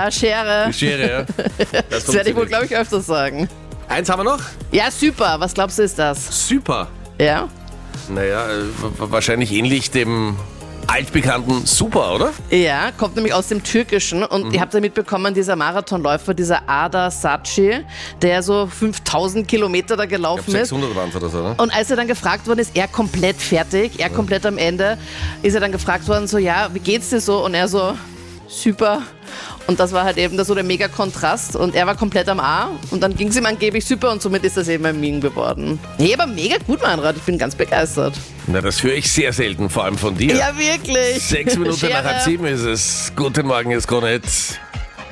Ja, Schere. Die Schere, ja. Das werde ich wohl, glaube ich, öfters sagen. Eins haben wir noch. Ja, super. Was glaubst du, ist das? Super. Ja? Naja, wahrscheinlich ähnlich dem altbekannten Super, oder? Ja, kommt nämlich aus dem Türkischen und ihr habt ja mitbekommen, dieser Marathonläufer, dieser Ada Saci, der so 5000 Kilometer da Ich gelaufen glaube ist. 600 waren es oder so, ne? Und als er dann gefragt worden ist, er komplett fertig, er komplett am Ende, ist er dann gefragt worden, so, ja, wie geht's dir so? Und er so, super. Und das war halt eben so der Mega-Kontrast und er war komplett am A und dann ging es ihm angeblich super und somit ist das eben ein Meme geworden. Nee, aber mega gut, Meinrad, ich bin ganz begeistert. Na, das höre ich sehr selten, vor allem von dir. Ja, wirklich. 6 Minuten Schere. nach halb 7 ist es. Guten Morgen, ist Gronett.